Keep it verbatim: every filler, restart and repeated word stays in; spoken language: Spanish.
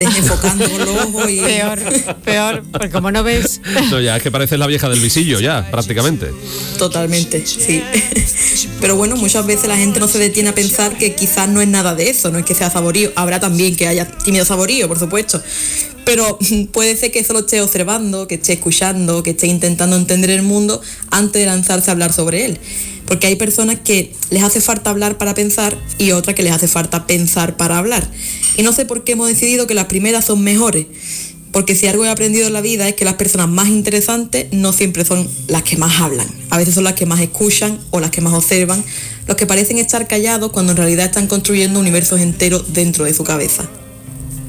enfocando con los ojos y... Peor, peor, porque como no ves... No, ya es que pareces la vieja del visillo ya, prácticamente. Totalmente, sí. Pero bueno, muchas veces la gente no se detiene a pensar que quizás no es nada de eso, no es que sea saborío. Habrá también que haya tímido saborío, por supuesto. Pero puede ser que solo esté observando, que esté escuchando, que esté intentando entender el mundo antes de lanzarse a hablar sobre él. Porque hay personas que les hace falta hablar para pensar y otras que les hace falta pensar para hablar. Y no sé por qué hemos decidido que las primeras son mejores. Porque si algo he aprendido en la vida es que las personas más interesantes no siempre son las que más hablan. A veces son las que más escuchan o las que más observan, los que parecen estar callados cuando en realidad están construyendo universos enteros dentro de su cabeza.